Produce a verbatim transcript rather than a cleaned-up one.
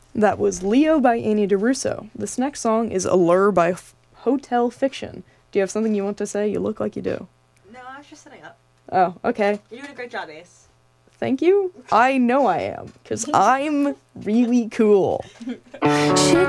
That was Leo by Annie DeRusso. This next song is Allure by F- Hotel Fiction. Do you have something you want to say? You look like you do. No, I was just setting up. Oh, okay. You're doing a great job, Ace. Thank you. I know I am, because I'm really cool. She